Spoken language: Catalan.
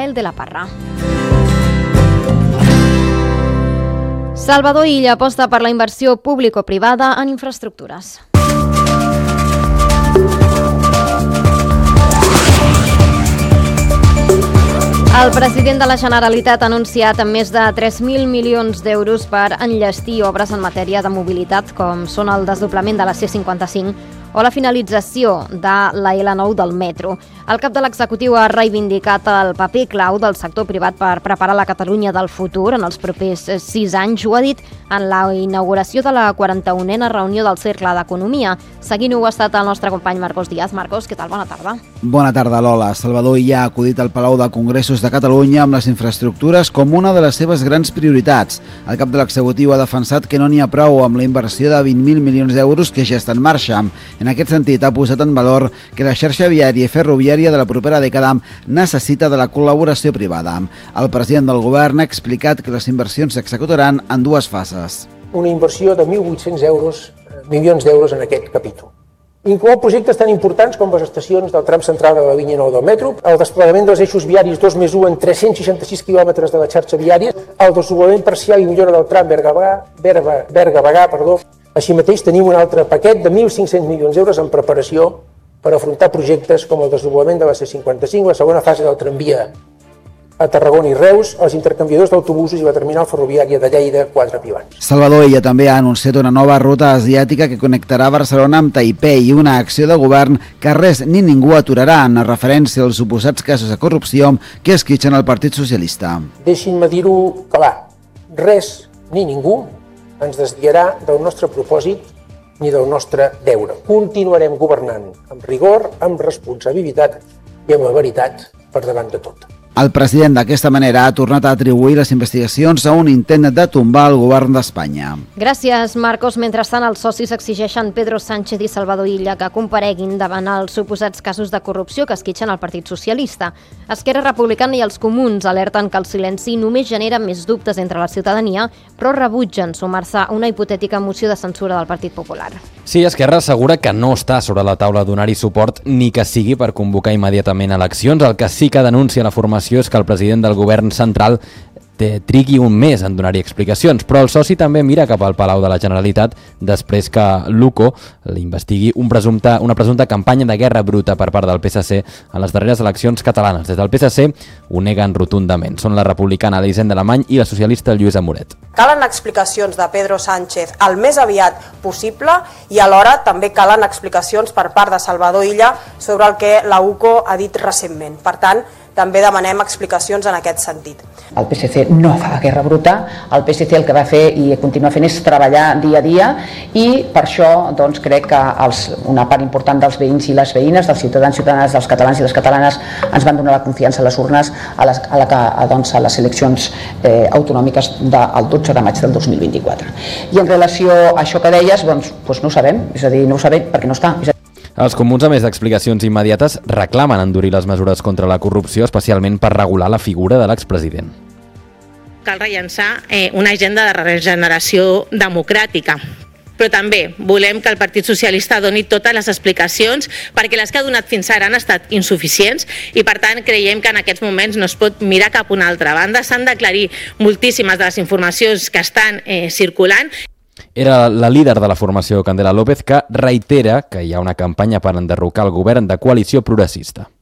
Rafael de la Parra. Salvador Illa aposta per la inversió público-privada en infraestructures. El president de la Generalitat ha anunciat més de 3.000 milions d'euros per enllestir obres en matèria de mobilitat, com són el desdoblament de la C55 o la finalització de la L9 del metro. El cap de l'executiu ha reivindicat el paper clau del sector privat per preparar la Catalunya del futur en els propers 6 anys. Ho ha dit en la inauguració de la 41a reunió del Cercle d'Economia. Seguint-ho ha estat el nostre company Marcos Díaz. Marcos, què tal? Bona tarda. Bona tarda, Lola. Salvador Illa ha acudit al Palau de Congressos de Catalunya amb les infraestructures com una de les seves grans prioritats. El cap de l'executiu ha defensat que no n'hi ha prou amb la inversió de 20.000 milions d'euros que ja està en marxa. En aquest sentit, ha posat en valor que la xarxa viària i ferroviària de la propera dècada necessita de la col·laboració privada. El president del govern ha explicat que les inversions s'executaran en 2 fases. Una inversió de 1.800 milions d'euros en aquest capítol. Inclou projectes tan importants com les estacions del tram central de la línia 9 del metro, el desplegament dels eixos viaris 2+1 en 366 quilòmetres de la xarxa viària, el desdoblament parcial i millora del tram Berga-Bagà. Així mateix tenim un altre paquet de 1.500 milions d'euros en preparació per afrontar projectes com el desdoblament de la C55, la segona fase del tramvia a Tarragona i Reus, els intercanviadors d'autobusos i la terminal ferroviària de Lleida 4 pilars. Salvador Illa també ha anunciat una nova ruta asiàtica que connectarà Barcelona amb Taipei i una acció de govern que res ni ningú aturarà, en referència als suposats casos de corrupció que esquitxen el Partit Socialista. Deixin-me dir-ho clar, res ni ningú ens desviarà del nostre propòsit ni del nostre deure. Continuarem governant amb rigor, amb responsabilitat i amb la veritat per davant de tot. El president d'aquesta manera ha tornat a atribuir les investigacions a un intent de tombar el govern d'Espanya. Gràcies, Marcos. Mentrestant, els socis exigeixen Pedro Sánchez i Salvador Illa que compareguin davant els suposats casos de corrupció que esquitxen el Partit Socialista. Esquerra Republicana i els Comuns alerten que el silenci només genera més dubtes entre la ciutadania, però rebutgen sumar-se a una hipotètica moció de censura del Partit Popular. Sí, Esquerra assegura que no està sobre la taula donar-hi suport ni que sigui per convocar immediatament eleccions. El que sí que denuncia la formació és que el president del govern central trigui un mes en donar-hi explicacions, però el soci també mira cap al Palau de la Generalitat després que l'UCO l'investigui una presumpta campanya de guerra bruta per part del PSC en les darreres eleccions catalanes. Des del PSC ho neguen rotundament. Són la republicana Elisenda Alemany i la socialista Lluïsa Moret. Calen explicacions de Pedro Sánchez el més aviat possible i alhora també calen explicacions per part de Salvador Illa sobre el que la UCO ha dit recentment. Per tant, també demanem explicacions en aquest sentit. El PSC no fa guerra bruta, el PSC el que va fer i continua fent és treballar dia a dia i per això doncs, crec que una part important dels veïns i les veïnes, dels ciutadans i ciutadanes, dels catalans i les catalanes ens van donar la confiança a les urnes a les eleccions autonòmiques del 12 de maig del 2024. I en relació a això que deies, doncs no ho sabem, és a dir, no ho sabem perquè no està. Els comuns, a més d'explicacions immediates, reclamen endurir les mesures contra la corrupció, especialment per regular la figura de l'expresident. Cal rellançar una agenda de regeneració democràtica, però també volem que el Partit Socialista doni totes les explicacions perquè les que ha donat fins ara han estat insuficients i per tant creiem que en aquests moments no es pot mirar cap a una altra banda, s'han d'aclarir moltíssimes de les informacions que estan circulant. Era la líder de la formació Candela López que reitera que hi ha una campanya per enderrocar el govern de coalició progressista.